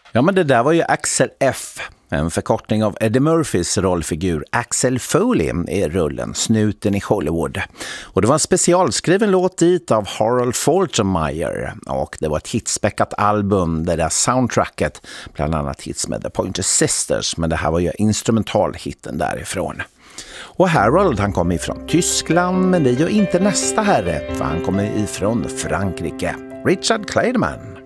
Ja, men det där var ju Axel F. En förkortning av Eddie Murphys rollfigur Axel Foley i rullen Snuten i Hollywood. Och det var en specialskriven låt dit av Harold Faltermeyer. Och det var ett hitspäckat album, det där soundtracket. Bland annat hits med The Pointer Sisters, men det här var ju instrumentalhitten därifrån. Och Harold, han kommer ifrån Tyskland, men det gör inte nästa herre, för han kommer ifrån Frankrike. Richard Clayderman.